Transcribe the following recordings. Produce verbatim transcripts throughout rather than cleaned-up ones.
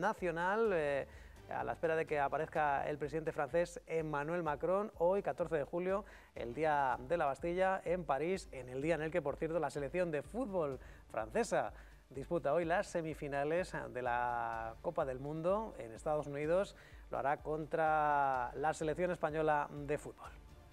nacional, eh, a la espera de que aparezca el presidente francés Emmanuel Macron, hoy, catorce de julio, el Día de la Bastilla, en París, en el día en el que, por cierto, la selección de fútbol francesa disputa hoy las semifinales de la Copa del Mundo en Estados Unidos. Lo hará contra la selección española de fútbol.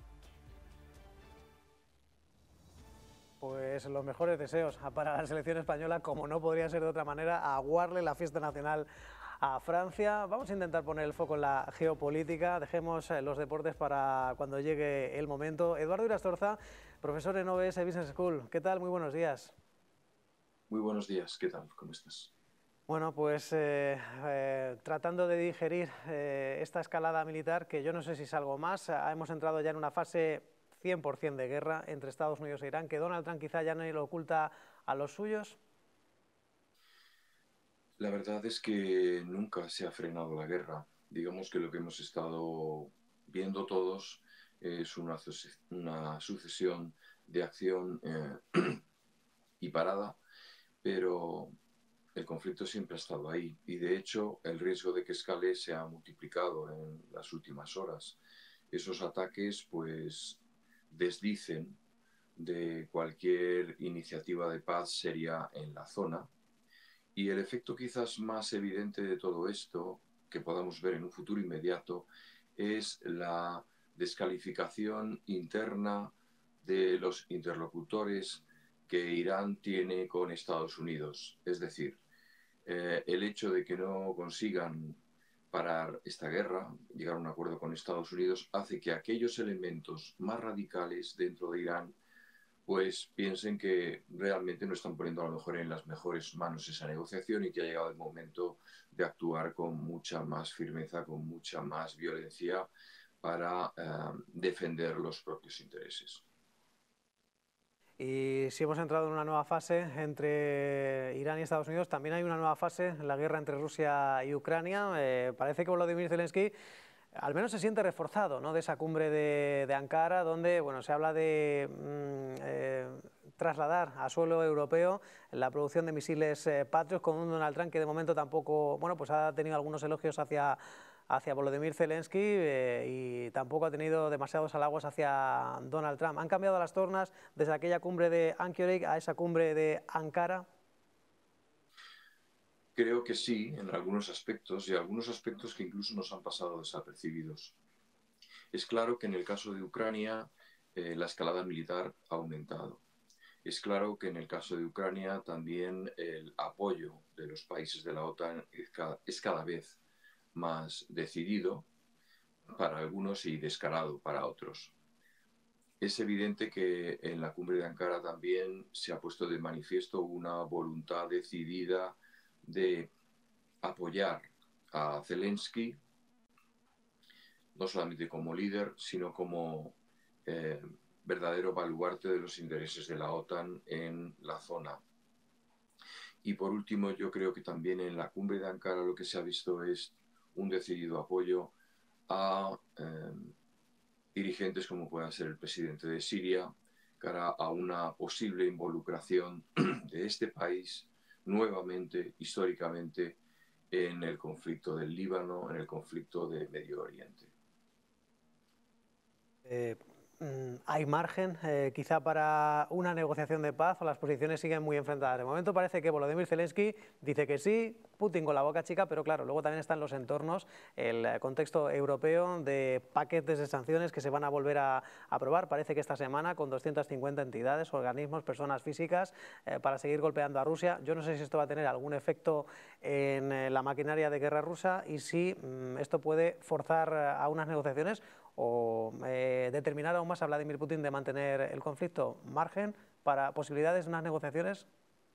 Pues los mejores deseos para la selección española, como no podría ser de otra manera, aguarle la fiesta nacional a Francia. Vamos a intentar poner el foco en la geopolítica, dejemos los deportes para cuando llegue el momento. Eduardo Irastorza, profesor en O B S Business School, ¿qué tal? Muy buenos días. Muy buenos días, ¿qué tal? ¿Cómo estás? Bueno, pues eh, eh, tratando de digerir eh, esta escalada militar, que yo no sé si es algo más, hemos entrado ya en una fase cien por cien de guerra entre Estados Unidos e Irán, que Donald Trump quizá ya no lo oculta a los suyos. La verdad es que nunca se ha frenado la guerra. Digamos que lo que hemos estado viendo todos es una, una sucesión de acción eh, y parada, pero el conflicto siempre ha estado ahí y de hecho el riesgo de que escale se ha multiplicado en las últimas horas. Esos ataques pues desdicen de cualquier iniciativa de paz seria en la zona. Y el efecto quizás más evidente de todo esto, que podamos ver en un futuro inmediato, es la descalificación interna de los interlocutores que Irán tiene con Estados Unidos. Es decir, eh, el hecho de que no consigan parar esta guerra, llegar a un acuerdo con Estados Unidos, hace que aquellos elementos más radicales dentro de Irán pues piensen que realmente no están poniendo a lo mejor en las mejores manos esa negociación y que ha llegado el momento de actuar con mucha más firmeza, con mucha más violencia para eh, defender los propios intereses. Y si hemos entrado en una nueva fase entre Irán y Estados Unidos, también hay una nueva fase en la guerra entre Rusia y Ucrania. Eh, parece que Volodymyr Zelensky al menos se siente reforzado, ¿no?, de esa cumbre de, de Ankara, donde bueno, se habla de mmm, eh, trasladar a suelo europeo la producción de misiles eh, Patriot, con un Donald Trump que de momento tampoco, bueno, pues ha tenido algunos elogios hacia, hacia Volodymyr Zelensky eh, y tampoco ha tenido demasiados halagos hacia Donald Trump. ¿Han cambiado las tornas desde aquella cumbre de Anchorage a esa cumbre de Ankara? Creo que sí, en algunos aspectos, y algunos aspectos que incluso nos han pasado desapercibidos. Es claro que en el caso de Ucrania eh, la escalada militar ha aumentado. Es claro que en el caso de Ucrania también el apoyo de los países de la OTAN es cada, es cada vez más decidido para algunos y descarado para otros. Es evidente que en la cumbre de Ankara también se ha puesto de manifiesto una voluntad decidida de apoyar a Zelensky, no solamente como líder, sino como eh, verdadero baluarte de los intereses de la OTAN en la zona. Y por último, yo creo que también en la cumbre de Ankara lo que se ha visto es un decidido apoyo a eh, dirigentes como pueda ser el presidente de Siria, cara a una posible involucración de este país nuevamente, históricamente, en el conflicto del Líbano, en el conflicto de Medio Oriente. Eh, ¿Hay margen eh, quizá para una negociación de paz o las posiciones siguen muy enfrentadas? De momento parece que Volodymyr Zelensky dice que sí, Putin con la boca chica, pero claro, luego también están los entornos, el contexto europeo de paquetes de sanciones que se van a volver a aprobar, parece que esta semana, con doscientas cincuenta entidades, organismos, personas físicas, eh, para seguir golpeando a Rusia. Yo no sé si esto va a tener algún efecto en eh, la maquinaria de guerra rusa y si mm, esto puede forzar a unas negociaciones o eh, determinar aún más a Vladimir Putin de mantener el conflicto. ¿Margen para posibilidades de unas negociaciones?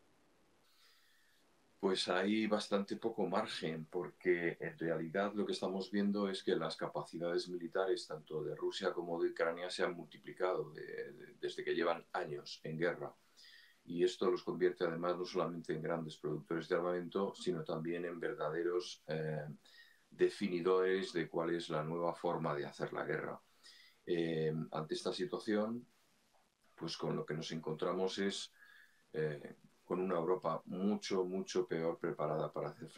Pues hay bastante poco margen, porque en realidad lo que estamos viendo es que las capacidades militares tanto de Rusia como de Ucrania se han multiplicado de, de, desde que llevan años en guerra. Y esto los convierte además no solamente en grandes productores de armamento, sino también en verdaderos eh, definidores de cuál es la nueva forma de hacer la guerra. Eh, ante esta situación, pues con lo que nos encontramos es eh, con una Europa mucho, mucho peor preparada para hacer frente